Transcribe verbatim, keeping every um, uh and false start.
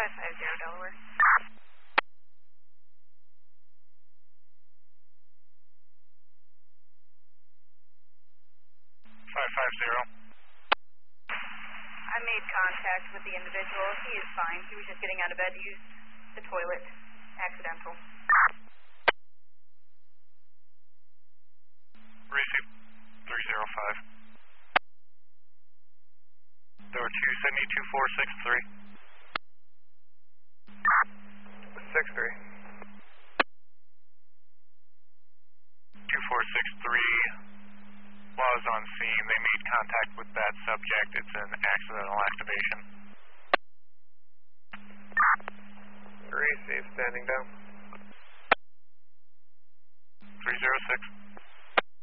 five five zero Delaware. five five zero. I made contact with the individual. He is fine. He was just getting out of bed to use the toilet. Accidental. Receive three zero five. Door two, send me two four six three. six three. two four six three was on scene. They made contact with that subject. It's an accidental activation. Receive, standing down. three zero six.